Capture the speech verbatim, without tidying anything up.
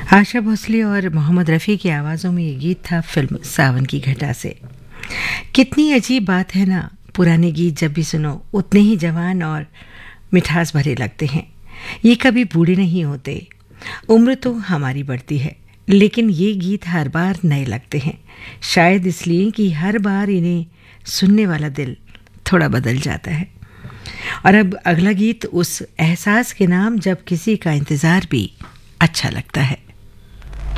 आशा भोसले और मोहम्मद रफ़ी की आवाज़ों में ये गीत था फिल्म सावन की घटा से। कितनी अजीब बात है ना, पुराने गीत जब भी सुनो उतने ही जवान और मिठास भरे लगते हैं। ये कभी बूढ़े नहीं होते। उम्र तो हमारी बढ़ती है, लेकिन ये गीत हर बार नए लगते हैं, शायद इसलिए कि हर बार इन्हें सुनने वाला दिल थोड़ा बदल जाता है। और अब अगला गीत उस एहसास के नाम जब किसी का इंतज़ार भी अच्छा लगता है।